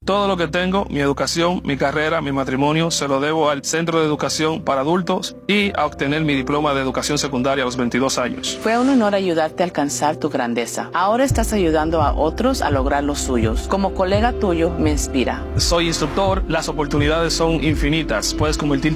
Todo lo que tengo, mi educación, mi carrera, mi matrimonio, se lo debo al Centro de Educación para Adultos y a obtener mi diploma de educación secundaria a los 22 años. Fue un honor ayudarte a alcanzar tu grandeza. Ahora estás ayudando a otros a lograr los suyos. Como colega tuyo, me inspira. Soy instructor, las oportunidades son infinitas. Puedes convertirte